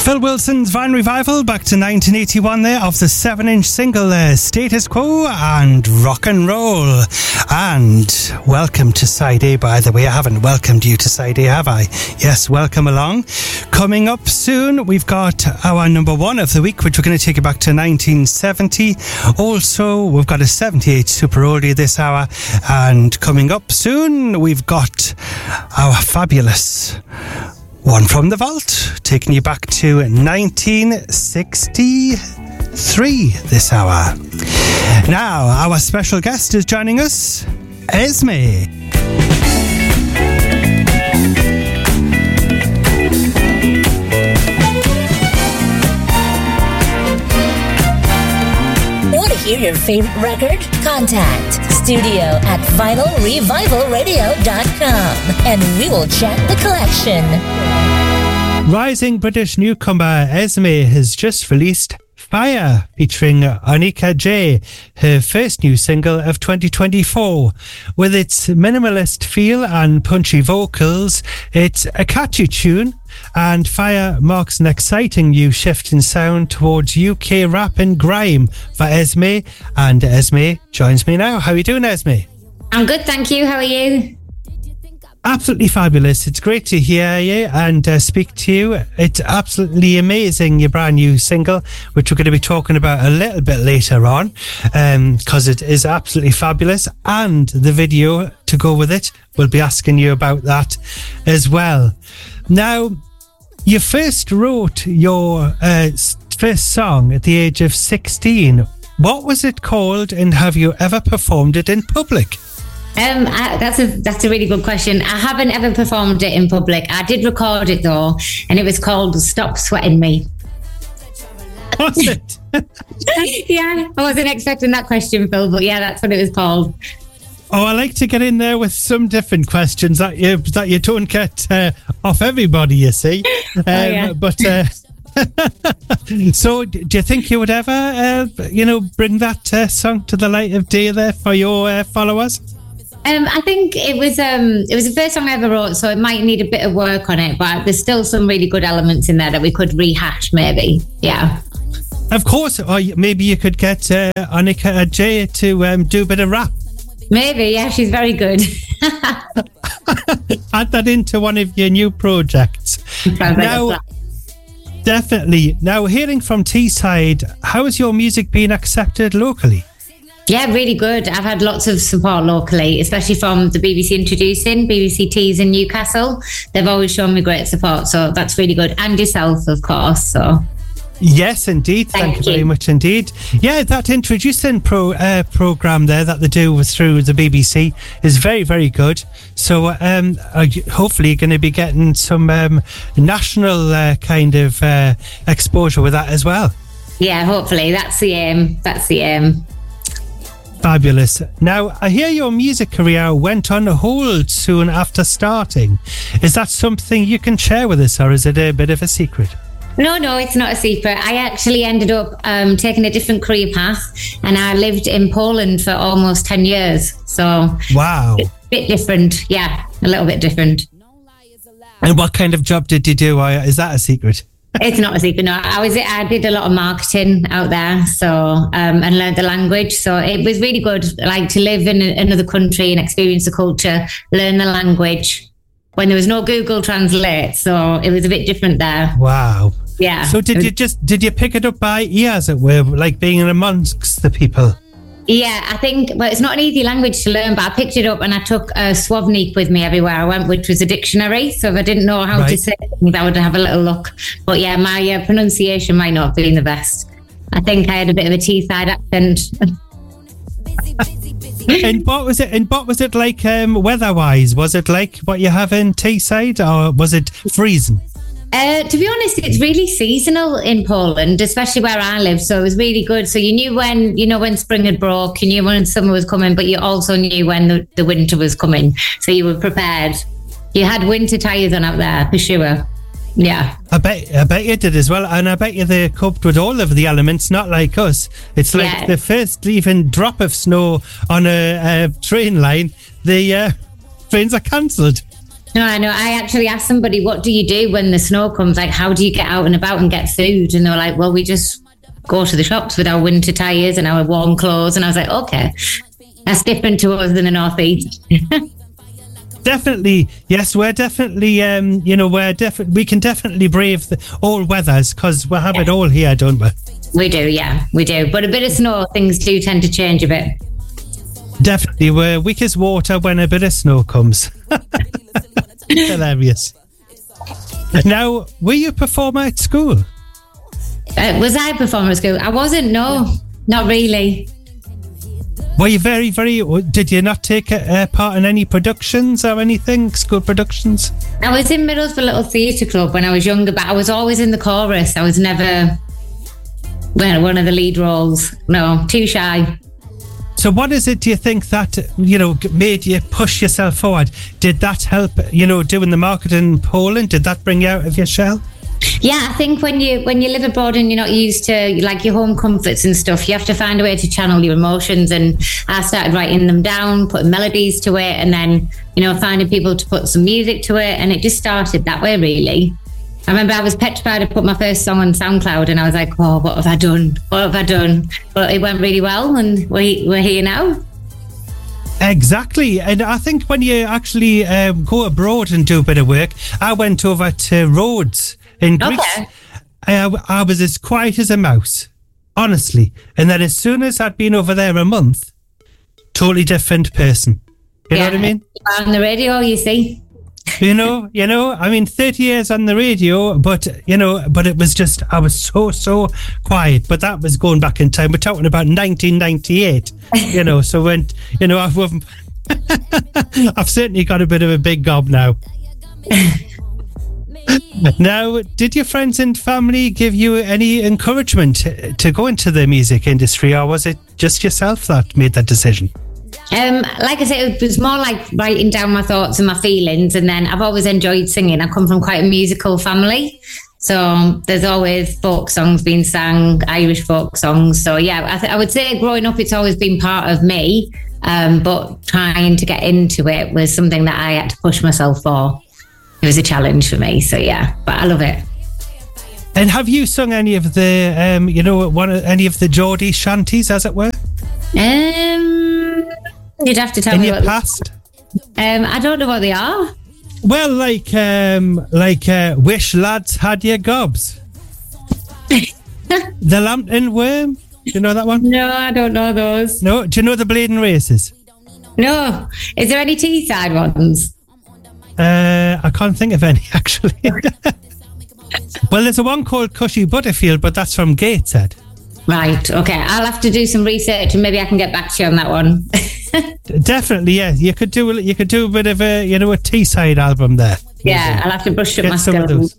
Phil Wilson's Van Revival, back to 1981 there, of the 7-inch single Status Quo and Rock and Roll. And welcome to Side A, by the way. I haven't welcomed you to Side A, have I? Yes, welcome along. Coming up soon, we've got our number one of the week, which we're going to take you back to 1970. Also, we've got a 78 super oldie this hour. And coming up soon, we've got our fabulous One from the Vault, taking you back to 1963 this hour. Now, our special guest is joining us, Esme. Want to hear your favorite record? Contact studio@vinylrevivalradio.com and we will check the collection. Rising British newcomer Esme has just released Fire, featuring Anika J, her first new single of 2024. With its minimalist feel and punchy vocals, it's a catchy tune, and Fire marks an exciting new shift in sound towards UK rap and grime for Esme, and Esme joins me now. How are you doing, Esme? I'm good, thank you. How are you? Absolutely fabulous. It's great to hear you and speak to you. It's absolutely amazing, your brand new single, which we're going to be talking about a little bit later on, because it is absolutely fabulous. And the video to go with it, we'll be asking you about that as well. Now, you first wrote your first song at the age of 16. What was it called, and have you ever performed it in public? That's a really good question. I haven't ever performed it in public. I did record it though, and it was called Stop Sweating Me. Was it? Yeah, I wasn't expecting that question, Phil, but yeah, that's what it was called. Oh, I like to get in there with some different questions that you don't get off everybody, you see. Yeah. But so, do you think you would ever, bring that song to the light of day there for your followers? I think it was the first song I ever wrote, so it might need a bit of work on it, but there's still some really good elements in there that we could rehash, maybe. Yeah. Of course, or maybe you could get Anika J to do a bit of rap. Maybe, yeah, she's very good. Add that into one of your new projects. Now, definitely. Now, hearing from Teesside, how has your music been accepted locally? Yeah, really good. I've had lots of support locally, especially from the BBC Introducing, BBC Tees in Newcastle. They've always shown me great support, so that's really good. And yourself, of course. So. Yes, indeed. Thank you very much indeed. Yeah, that Introducing programme there that they do through the BBC is very, very good. So hopefully you're going to be getting some national kind of exposure with that as well. Yeah, hopefully. That's the aim. Fabulous. Now, I hear your music career went on hold soon after starting. Is that something you can share with us, or is it a bit of a secret? No, it's not a secret. I actually ended up taking a different career path, and I lived in Poland for almost 10 years. So, wow. A bit different. Yeah, a little bit different. And what kind of job did you do? Is that a secret? It's not a secret. No, I did a lot of marketing out there, so and learned the language. So it was really good, like to live in another country and experience the culture, learn the language. When there was no Google Translate, so it was a bit different there. Wow. Yeah. So did you pick it up by ear, as it were, like being amongst the people? Yeah, I think, well, it's not an easy language to learn, but I picked it up and I took a Słownik with me everywhere I went, which was a dictionary. So if I didn't know how to say things, I would have a little look. But yeah, my pronunciation might not have been the best. I think I had a bit of a Teesside accent. And what was it like weather-wise? Was it like what you have in Teesside, or was it freezing? To be honest, it's really seasonal in Poland, especially where I live. So it was really good. So you knew when spring had broke, you knew when summer was coming, but you also knew when the winter was coming. So you were prepared. You had winter tyres on out there for sure. Yeah. I bet you did as well. And I bet you they coped with all of the elements, not like us. It's like the first even drop of snow on a train line, the trains are cancelled. No, I know. I actually asked somebody, what do you do when the snow comes? Like, how do you get out and about and get food? And they were like, well, we just go to the shops with our winter tyres and our warm clothes. And I was like, okay, that's different to us in the northeast. Definitely, yes. We're definitely, we can definitely brave all weathers because we have it all here, don't we? We do, yeah, we do. But a bit of snow, things do tend to change a bit. Definitely, we're weak as water when a bit of snow comes. Hilarious. Now, were you a performer at school? Was I a performer at school? I wasn't, no, not really. Were you very, did you not take part in any productions or anything, school productions? I was in Middlesbrough Little Theatre Club when I was younger, but I was always in the chorus. I was never one of the lead roles. No, too shy. So what is it, do you think, that, made you push yourself forward? Did that help, doing the marketing in Poland? Did that bring you out of your shell? Yeah, I think when you live abroad and you're not used to like your home comforts and stuff, you have to find a way to channel your emotions. And I started writing them down, putting melodies to it, and then, finding people to put some music to it. And it just started that way, really. I remember I was petrified to put my first song on SoundCloud and I was like, oh, what have I done? What have I done? But it went really well and we're here now. Exactly. And I think when you actually go abroad and do a bit of work, I went over to Rhodes in Greece. Okay. I was as quiet as a mouse, honestly. And then as soon as I'd been over there a month, totally different person. You know what I mean? On the radio, you see. 30 years on the radio, but it was just, I was so quiet. But that was going back in time. We're talking about 1998, so when, I've certainly got a bit of a big gob now. Now, did your friends and family give you any encouragement to go into the music industry, or was it just yourself that made that decision? Like I said, it was more like writing down my thoughts and my feelings. And then I've always enjoyed singing. I come from quite a musical family. So there's always folk songs being sang, Irish folk songs. So yeah, I would say growing up, it's always been part of me. But trying to get into it was something that I had to push myself for. It was a challenge for me. So yeah, but I love it. And have you sung any of the, any of the Geordie shanties, as it were? You'd have to tell me what. In your past? I don't know what they are. Well, like Wish Lads Had Your Gobs. The Lambton Worm. Do you know that one? No, I don't know those. No? Do you know the Bladen Races? No. Is there any Teesside ones? I can't think of any, actually. Well, there's a one called Cushy Butterfield, but that's from Gateshead. Right, okay. I'll have to do some research and maybe I can get back to you on that one. Definitely, yeah. You could do a bit of a Teesside album there. Yeah, I'll have to brush up my skills.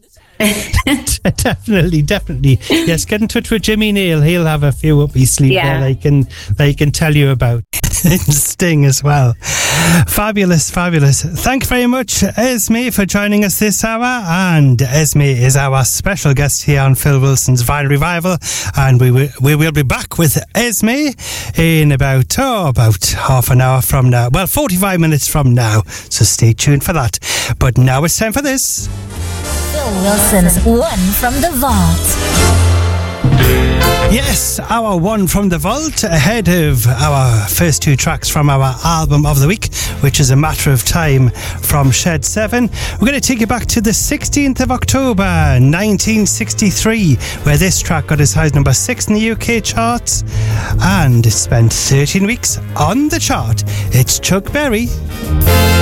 Definitely. Yes, get in touch with Jimmy Neal. He'll have a few up his sleeve there they can tell you about. Sting as well. Fabulous. Thank you very much, Esme, for joining us this hour. And Esme is our special guest here on Phil Wilson's Vinyl Revival, and we will be back with Esme in about half an hour from now. Well, 45 minutes from now, so stay tuned for that. But now it's time for this. Phil Wilson's One from the Vault. Yes, our One from the Vault, ahead of our first two tracks from our album of the week, which is A Matter of Time from Shed 7. We're going to take you back to the 16th of October 1963, where this track got as high as number 6 in the UK charts, and it spent 13 weeks on the chart. It's Chuck Berry.